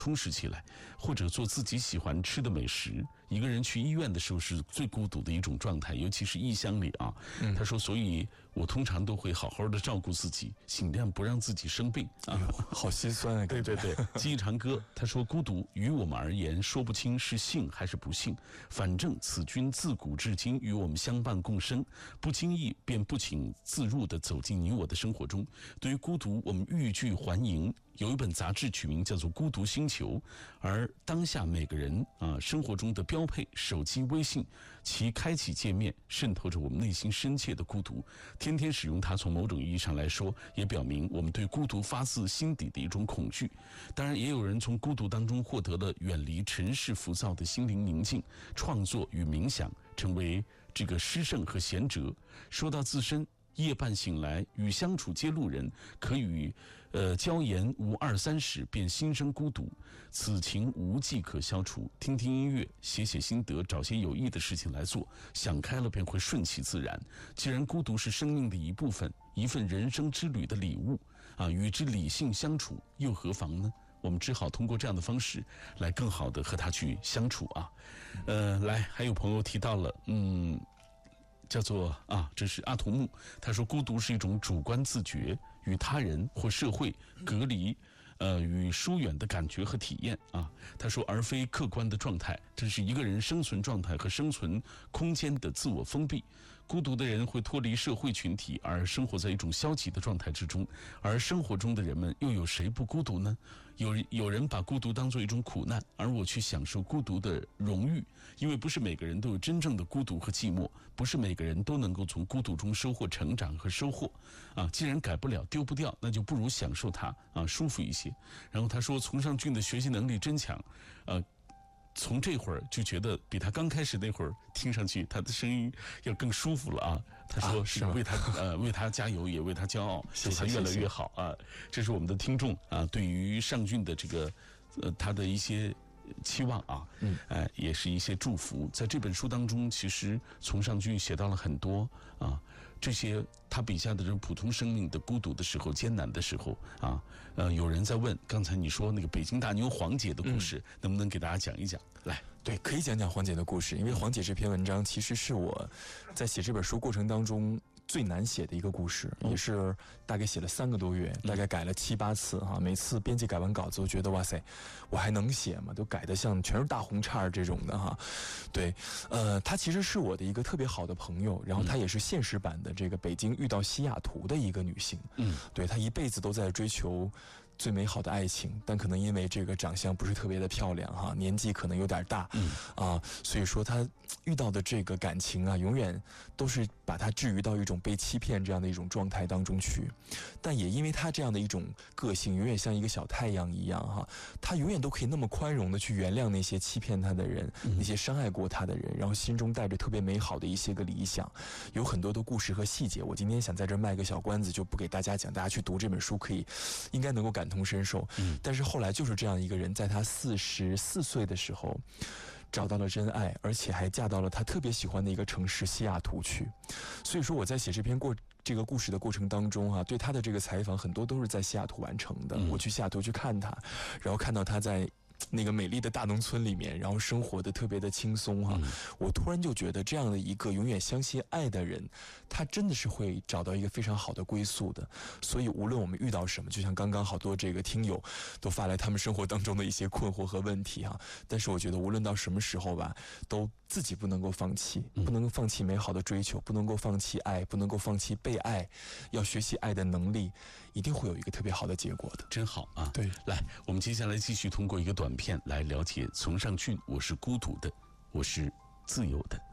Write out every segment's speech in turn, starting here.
充实起来，或者做自己喜欢吃的美食。一个人去医院的时候是最孤独的一种状态，尤其是异乡里啊。他说，所以我通常都会好好的照顾自己，尽量不让自己生病啊。 好心酸啊！ 对对对，记忆长歌他说，孤独于我们而言，说不清是幸还是不幸，反正此君自古至今与我们相伴共生，不经意便不请自入地走进你我的生活中。对于孤独，我们欲拒还迎。有一本杂志取名叫做《孤独星球》，而当下每个人生活中的标配手机微信，其开启界面渗透着我们内心深切的孤独。天天使用它，从某种意义上来说，也表明我们对孤独发自心底的一种恐惧。当然，也有人从孤独当中获得了远离尘世浮躁的心灵宁静，创作与冥想成为这个诗圣和贤哲。说到自身，夜半醒来，与相处皆路人，可与交言无二三十，便心生孤独。此情无计可消除。听听音乐，写写心得，找些有益的事情来做，想开了便会顺其自然。既然孤独是生命的一部分，一份人生之旅的礼物与之理性相处，又何妨呢？我们只好通过这样的方式来更好的和他去相处啊。来，还有朋友提到了叫做这是阿童木，他说孤独是一种主观自觉，与他人或社会隔离与疏远的感觉和体验啊。他说而非客观的状态，这是一个人生存状态和生存空间的自我封闭。孤独的人会脱离社会群体，而生活在一种消极的状态之中。而生活中的人们又有谁不孤独呢？有人把孤独当作一种苦难，而我去享受孤独的荣誉。因为不是每个人都有真正的孤独和寂寞，不是每个人都能够从孤独中收获成长和收获既然改不了丢不掉，那就不如享受它舒服一些。然后他说崇尚俊的学习能力真强从这会儿就觉得比他刚开始那会儿听上去他的声音要更舒服了他说是为他为他加油，也为他骄傲，祝他越来越好这是我们的听众对于尚俊的这个他的一些期望也是一些祝福。在这本书当中，其实从尚俊写到了很多这些他笔下的人普通生命的孤独的时候，艰难的时候有人在问，刚才你说那个北京大妞黄姐的故事，能不能给大家讲一讲？来， 对，可以讲讲黄姐的故事，因为黄姐这篇文章其实是我在写这本书过程当中最难写的一个故事，也是大概写了3个多月，大概改了7、8次每次编辑改完稿子，我觉得哇塞，我还能写吗？都改得像全是大红叉这种的对，她其实是我的一个特别好的朋友，然后她也是现实版的这个北京遇到西雅图的一个女性。对，她一辈子都在追求最美好的爱情，但可能因为这个长相不是特别的漂亮年纪可能有点大所以说她遇到的这个感情永远都是把她置于到一种被欺骗这样的一种状态当中去。但也因为她这样的一种个性，永远像一个小太阳一样她永远都可以那么宽容的去原谅那些欺骗她的人，那些伤害过她的人，然后心中带着特别美好的一些个理想，有很多的故事和细节。我今天想在这卖个小关子，就不给大家讲，大家去读这本书应该能够感同身受。但是后来就是这样一个人，在他44岁的时候找到了真爱，而且还嫁到了他特别喜欢的一个城市西雅图去。所以说我在写这个故事的过程当中对他的这个采访很多都是在西雅图完成的。我去西雅图去看他，然后看到他在那个美丽的大农村里面，然后生活的特别的轻松我突然就觉得这样的一个永远相信爱的人，他真的是会找到一个非常好的归宿的。所以无论我们遇到什么，就像刚刚好多这个听友都发来他们生活当中的一些困惑和问题但是我觉得无论到什么时候吧，都自己不能够放弃，不能够放弃美好的追求，不能够放弃爱，不能够放弃被爱，要学习爱的能力，一定会有一个特别好的结果的。 真好对， 来，我们接下来继续通过一个短片来了解从尚俊我是孤独的，我是自由的。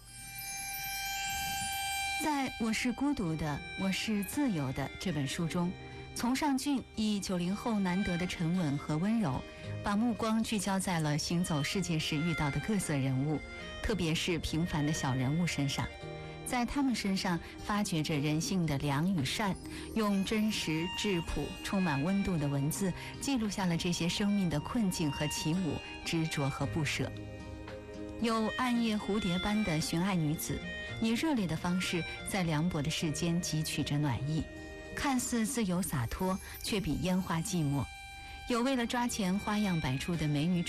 在我是孤独的，我是自由的这本书中，从尚俊以90后难得的沉稳和温柔，把目光聚焦在了行走世界时遇到的各色人物，特别是平凡的小人物身上，在他们身上发掘着人性的良与善，用真实、质朴、充满温度的文字记录下了这些生命的困境和起舞，执着和不舍。有暗夜蝴蝶般的寻爱女子，以热烈的方式在凉薄的世间汲取着暖意，看似自由洒脱，却比烟花寂寞。 有为了抓钱花样百出的美女